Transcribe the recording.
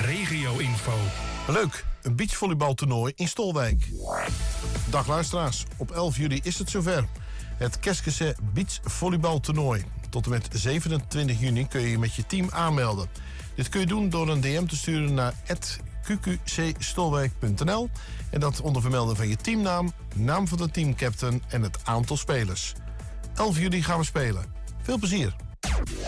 regio-info. Leuk, een beachvolleybaltoernooi in Stolwijk. Dag luisteraars, op 11 juli is het zover. Het Keskese beachvolleybaltoernooi. Tot en met 27 juni kun je je met je team aanmelden. Dit kun je doen door een DM te sturen naar @qqcstolwijk.nl en dat onder vermelden van je teamnaam, naam van de teamcaptain en het aantal spelers. 11 juli gaan we spelen. Veel plezier!